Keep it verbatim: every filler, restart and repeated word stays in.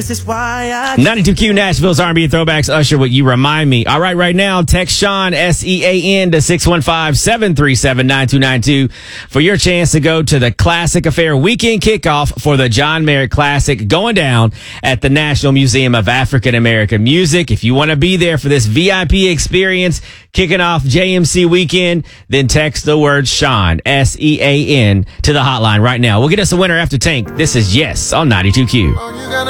This is why I... ninety-two Q Nashville's R and B Throwbacks. Usher, what you remind me. All right, right now, text Sean, S E A N, to six one five, seven three seven, nine two nine two for your chance to go to the Classic Affair weekend kickoff for the John Merritt Classic going down at the National Museum of African American Music. If you want to be there for this V I P experience, kicking off J M C weekend, then text the word Sean, S E A N, to the hotline right now. We'll get us a winner after Tank. This is Yes on ninety-two Q. Oh, you gotta